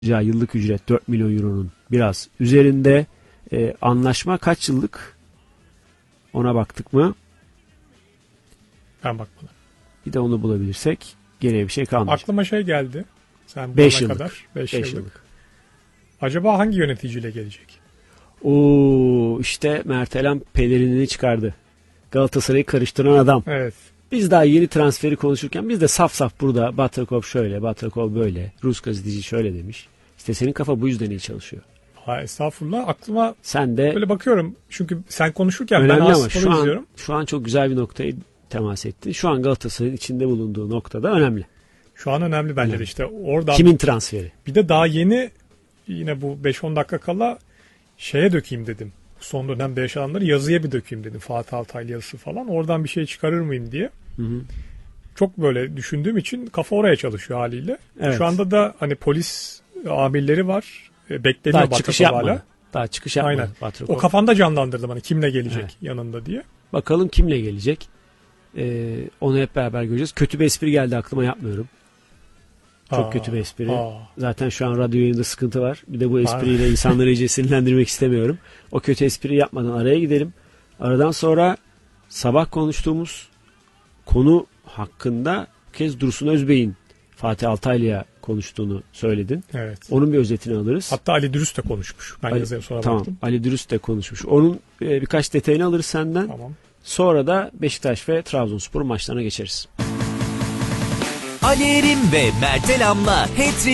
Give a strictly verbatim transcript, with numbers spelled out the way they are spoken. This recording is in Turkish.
yıllık ücret dört milyon euronun biraz üzerinde. E, anlaşma kaç yıllık? Ona baktık mı? Ben bakmadım. Bir de onu bulabilirsek geriye bir şey kalmayacak. Aklıma şey geldi. Sen beş bana yıllık. kadar beş beş yıllık. yıllık. Acaba hangi yöneticiyle gelecek? Oo, işte Mert Elem pelerinini çıkardı. Galatasaray'ı karıştıran adam. Evet. Biz daha yeni transferi konuşurken biz de saf saf burada Batrakov şöyle, Batrakov böyle, Rus gazeteci şöyle demiş. İşte senin kafa bu yüzden iyi çalışıyor. Ha, estağfurullah. Aklıma Sen de böyle bakıyorum. Çünkü sen konuşurken ben önemli ama Aspor'u şu izliyorum. an, şu an çok güzel bir noktayı temas etti. Şu an Galatasaray'ın içinde bulunduğu noktada önemli. Şu an önemli bence de işte oradan. Kimin transferi? Bir de daha yeni yine bu beş on dakika kala şeye dökeyim dedim. Son dönemde yaşananları yazıya bir dökeyim dedim. Fatih Altaylı yazısı falan. Oradan bir şey çıkarır mıyım diye. Hı hı. Çok böyle düşündüğüm için kafa oraya çalışıyor haliyle. Evet. Şu anda da hani polis amirleri var. Bekleniyor Daha Batrakov çıkış yapmadı. hala. Daha çıkış yapmadı. Aynen. Batrakov. O kafanda canlandırdım hani kimle gelecek Evet. yanında diye. Bakalım kimle gelecek. Ee, onu hep beraber göreceğiz. Kötü bir espri geldi aklıma, yapmıyorum. Çok Aa, kötü bir espri. aa. Zaten şu an radyo yayında sıkıntı var. Bir de bu espriyle insanları iyice sinirlendirmek istemiyorum. O kötü espriyi yapmadan araya gidelim. Aradan sonra sabah konuştuğumuz konu hakkında bu kez Dursun Özbey'in Fatih Altaylı'ya konuştuğunu söyledin. Evet. Onun bir özetini alırız. Hatta Ali Dürüst de konuşmuş. Ben Ali, yazıya sonra tamam, baktım. Ali Dürüst de konuşmuş. Onun e, birkaç detayını alırız senden. Tamam. Sonra da Beşiktaş ve Trabzonspor maçlarına geçeriz. Ali Erim ve Mert Elam'la Hat-Trick